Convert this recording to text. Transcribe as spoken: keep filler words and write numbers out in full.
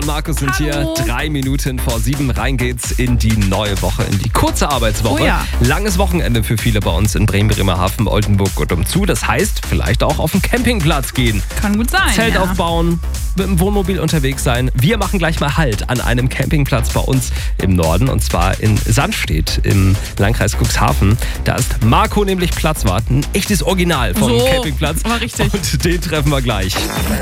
Markus sind Hallo. hier. Drei Minuten vor sieben. Rein geht's in die neue Woche, in die kurze Arbeitswoche. Oh ja. Langes Wochenende für viele bei uns in Bremen, Bremerhaven, Oldenburg und umzu. Das heißt, vielleicht auch auf den Campingplatz gehen. Kann gut sein. Zelt ja. aufbauen, mit dem Wohnmobil unterwegs sein. Wir machen gleich mal Halt an einem Campingplatz bei uns im Norden, und zwar in Sandstedt im Landkreis Cuxhaven. Da ist Marco nämlich Platzwart, ein echtes Original vom So, Campingplatz. war richtig. Und den treffen wir gleich.